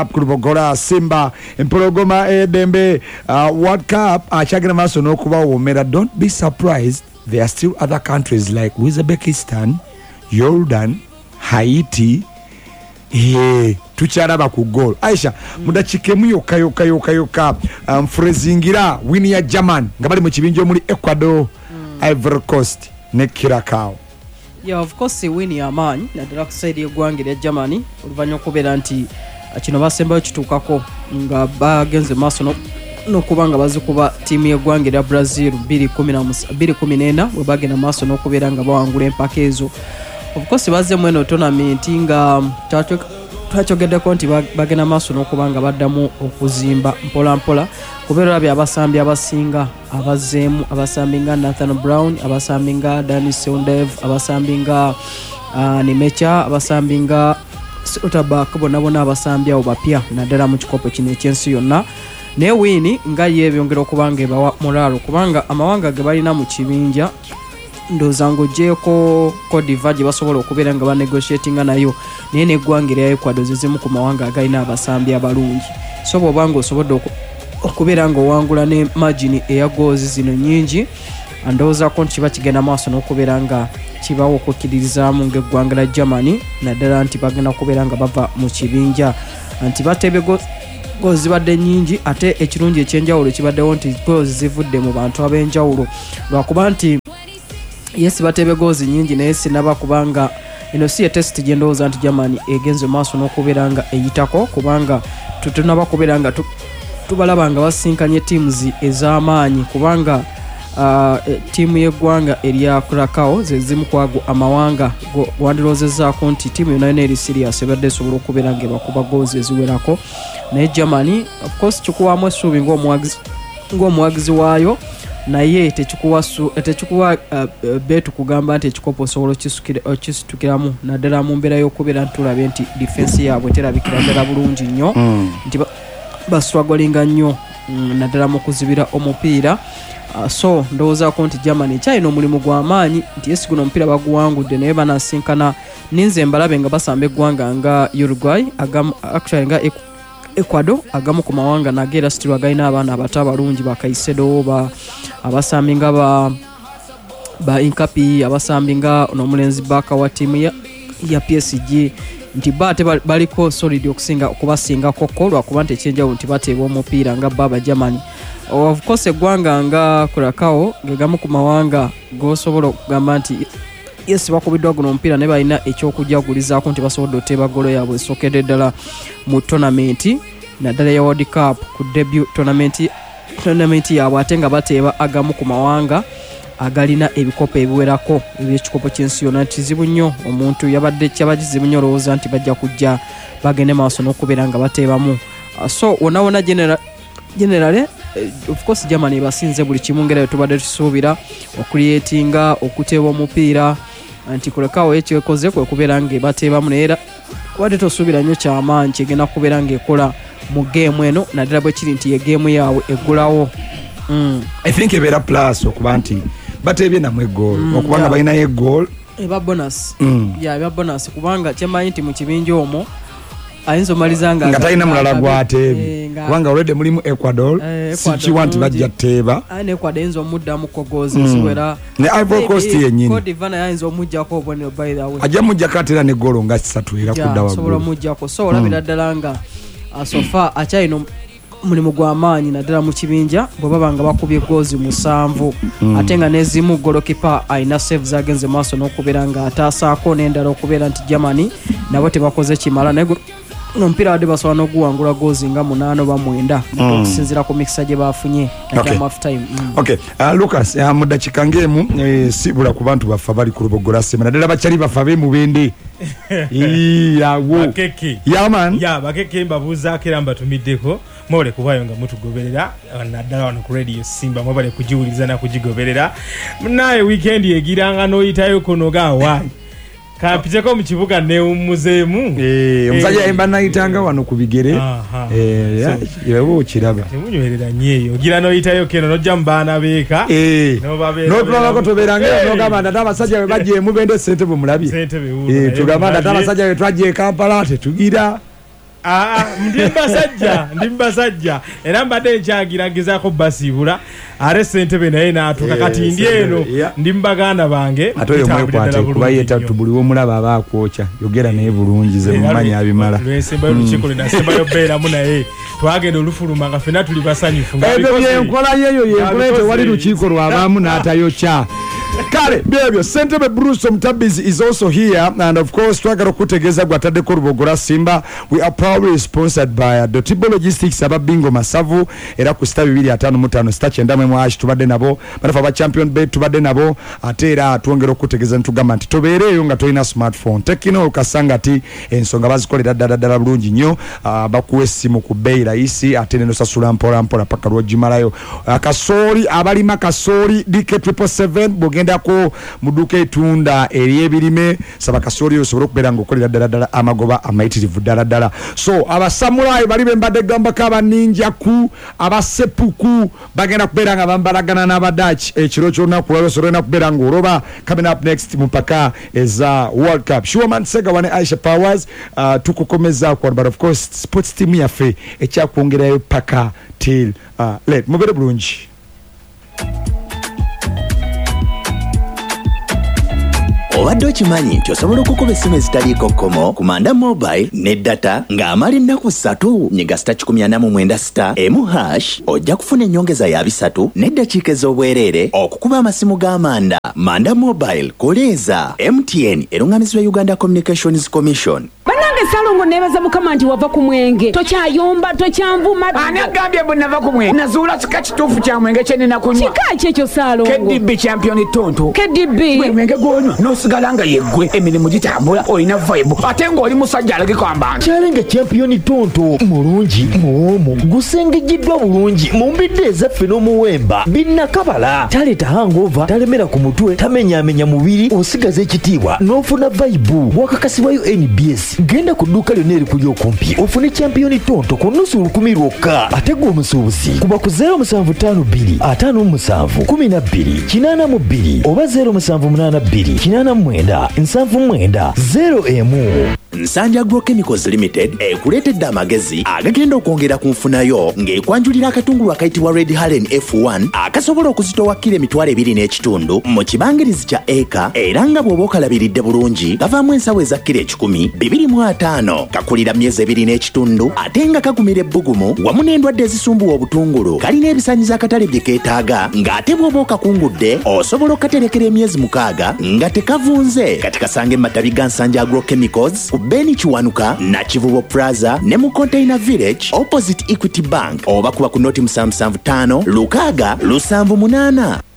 Kurubogora Simba Empologoma Edembe World Cup achagina maso nokuba womera. Don't be surprised, there are still other countries like Uzbekistan, Jordan, Haiti. Tucharaba ku goal Aisha mudachikemu yoka Frezingira wini ya German ngabali mu kibinjo muri Ecuador, Ivory Coast ne Curacao. Yeah, of course wini ya man na direct side y'eggwanga ya Germany oluvanyuma okubeera nti kino basembayo kitukako nga bagenze maaso n'okubanga bazikuba tiimu y'eggwanga ya Brazil 2014 bwe bagenda maaso n'okubeera nga bawangula empaka ezo. Of course bazze mweno tournament nga twachogeddeko nti bagenda maaso n'okubanga baddamu okuzimba mpola mpola kubeera bya abasambi abasinga abazzeemu abasambi nga Nathan Brown, abasambi nga Dani Seundev, abasambi nga Nimecha, abasambi nga Otabak bona abasambi abo bapya naddala mu kikopo kino ekyensi yonna. Naye wini nga yebyongera okubanga ebawa moralo kubanga amawanga ge balina mu kibinja ndozango jeko Cote d'Ivoire gye basobola okubeera nga banegotiatinga nayo naye neggwanga erya Ecuador zizimu ku mawanga agalina abasambi abalungi. So bw'obanga osobodde okubeera nga owangula ne margin eya goals zino nyingi andowoozaako nti kiba kigenda maaso n'okubeera nga kibawo okukkiririzaamu ng'eggwanga la Germany naddala nti bagenda kubeera nga bava mu kibinja nti batebe goals zibadde nyingi ate ekirungi ekyenjawulo kibaddewo nti goals zivudde mu bantu ab'enjawulo lwakuba nti yes batebe goals nyingi naye sinaba kubanga eno si test gye ndowooza nti Germany egenze maaso n'okubeera nga eyitako kubanga tutunaba kubeera nga tubalaba nga basinkanye teams ez'amaanyi kubanga tiimu y'eggwanga erya Curacao zezimu kwago amawanga wandirozezaako nti tiimu yonna eri serious ebadde esobola okubeera nga bakuba goals eziwerako naye Germany of course kikuwamu essuubi ng'omuwagizi waayo naye tekikuwa betu kugamba nti ekikopo osobola okisitukiramu naddala mu mbeera y'okubeera nti tulabe nti defense yaabwe terabikira ddala bulungi nnyo nti baswagolinga nnyo naddala mu kuzibira omupiira. So ndowoozaako nti Germany kyalina omulimu gw'amaanyi nti yesi guno omupiira baguwangudde naye banasinkana ninze mbalabe nga basamba eggwanga nga Uruguay actually nga Ecuador agamu ku mawanga nage era still agalina abaana abato abalungi bakaisedo abasambi nga ba Inkapi abasambi nga n'omulenzi baka wa tiimu ya PSG nti bate baliko solid okusinga okubasinga koko lwakuba nti ekyenjawulo nti bateebwa omupiira nga baba Germany. Of course eggwanga nga Curacao gegamu ku mawanga gosobola okugamba nti yes bakubiddwa guno omupiira naye balina ekyokujagulizaako nti basobodde oteeba golo yaabwe esookedde ddala mu tournament naddala ya World Cup ku debut tournament yaabwe ate nga bateeba agamu ku mawanga agalina ebikopo ebiwerako ebyekikopo ky'ensi yonna. Kizibu nnyo omuntu yabadde kyabakizibu nnyo olowooza nti bajja kujja bagende maaso n'okubeera nga bateebamu. So wona generally of course Germany basinze buli kimu ngera tubadde tusuubira okuliyetinga okuteeba omupiira nti Curacao ekyekoze kwe kubeera nga bateebamu naye era kubadde tosuubira nnyo kyamaanyi kyegenda kubeera nga ekola mu geemu eno naddala bwe kiri nti ye geemu yaabwe eggulawo. I think ebeera plus okuba nti bateebye namwe goal okubanga balinayo goal eba bonus eba bonus kubanga kyemmanyi nti mu kibinja omwo ayinza omaliza nga talina mulala gwateebye kubanga already mulimu Ecuador sikiwa nti bajja teeba ne Ecuador ayinza omuddamu ko goals ziwera ne Ivory Coast yennyini Cote d'Ivoire ayinza omujjako obonero by the way ajja mujjako ate era ne goal nga 3 era kudda waggulu sobola omujjako so olabira ddala nga sofa akyalina mulimu gw'amaanyi naddala mu kibinja bwe baba nga bakubye goals 7 ate nga n'ezimu golokipa ayina saves agenze maaso n'okubeera nga ataasaako n'endala okubeera nti Germany nabo tebakoze kimala naye omupiira wadde basobola n'oguwangula goals nga 8 oba 9 okusinziira ku mikisa gye bafunye half time. Lucas mu dakiika ng'emu sibula ku bantu baffe bali ku Lubogola Sema naddala bakyali baffe ab'emubende bakeke mbabuuzaako era mbatumiddeko mwebale kubayo nga mutugoberera naddala wano ku Radio Simba mwebale kugiwuliza na kugigoberera naye weekend egiranga n'oyitayo konoga wa kapiteko mu kibuga ne umuzeemu omusajja yemba nayitanga wano ku bigere yewe okiraba temunywerera nyeyo gira n'oyitayo keno nojja mu baana beeka n'otulabako tobeeranga n'ogamba nti abasajja bwe bajja emubende ssente bwe mulabye tugamba nti abasajja bwe twajja e Kampala tetugira ndi mbasajja era mbadde nkyagiragizako basibula are ssentebe naye n'atuuka kati ndi eno ndi mbaganda bange ate oyo mwekwate kuba yeeta tubuli w'omulaba aba akwokya yogera naye bulungi ze mumanyi abimala lwensembayo lukiiko nasembayo beeramu naye twagenda olufuluma nga ffenna tuli basanyufu ebyo byenkola yeyo yenkola tewali lukiiko lwabaamu n'atayokya kale byebyo Ssentebe Bruce Omutabizi is also here, and of course twagala okutegeeza gwataddeko Lubogora Simba. We are proudly sponsored by Dotibo Logistics ababingo Masavu era ku star 255 star 9 tubadde nabo banafa ba champion bet tubadde nabo ate era twongera okutegeeza ntugamba nti tobeereyo nga toyina smartphone Tekino okasanga ati ensonga bazikolera ddala bulungi nnyo bakuwa essimu ku bbeeyi rayisi ate neno sasula mpola paka lwogimalayo kasooli abalima kasooli DK777 bogenda ko muduka etunda eryebirime saba kasooli osobola okubeera ng'okolera ddala amagoba amayitirivu ddala so abasamurai bali bembadde gamba kaba ninja ku abasepuku bagenda kubeera nga bambalagana n'abadach ekiro ky'olunaku lwalwo osobola kubeera ng'oloba coming up next mupaka eza World Cup Shuaman Sega wane Aisha Powers tukukomeza kwa but of course sports team yaffe ekyakwongerayo paka till late mubere bulungi. Obadde okimanyi nti osobola okukuba essimu ezitaliiko kkomo ku Manda Mobile ne data ng'amala ennaku 3 nyiga *89 ojja kufuna ennyongeza ya 3 n'eddakiika ez'obwereere okukuba amasimu g'amanda. Manda Mobile koleeza MTN erungamizibwa Uganda Communications Commission. Banange Salongo nebaza mukama nti wava ku mwenge tokyayomba tokyanvuma ani agambye bwe nava ku mwenge nazuula kika kituufu kya mwenge kye nina kunywa kika kyekyo Salongo KDB champion tonto KDB gwe mwenge gwonywa n'osigala nga yeggwe emirimu gitambula olina vibe ate ng'oli musajja alageko ambanga Challenge champion tonto mulungi muwomu gusengejiddwa bulungi mu mbidde ezaffe n'omuwemba binnakabala taleeta hangover talemera ku mutwe tamenyaamenya mubiri osigaza ekitiibwa n'ofuna vibe bwakakasibwayo NBS genda ku dduuka lyonna erikuli okumpi ofune champion tonto ku nnusu 10 lwokka ate gwe omusuubuzi kuba ku 0752 57 12 82 oba 0782 89 79 0 Nsanja Agrochemicals Limited ekuleetedde amagezi agagenda okwongera ku nfunayo ng'ekwanjulira akatungulu akayitibwa Red Halen F1 akasobola okuzitowa kilo 2.5 mu kibangirizi kya eka era nga bw'oba okalabiridde bulungi kavaamu ensawo eza kilo 10,205 kakulira myezi 2.5 ate nga kagumira ebbugumu wamu n'endwadde ezisumbuwa obutungulu kalina ebisaanyizo akatale bye keetaaga ng'ate bw'oba okakungudde osobola okaterekera emyezi 6 nga tekavunze kati kasange matabi ga Nsanja Agrochemicals Beni Chiwanuka na Kivubo Plaza ne mu Container Village opposite Equity Bank oba kuba ku noti 775 Lukaga 778.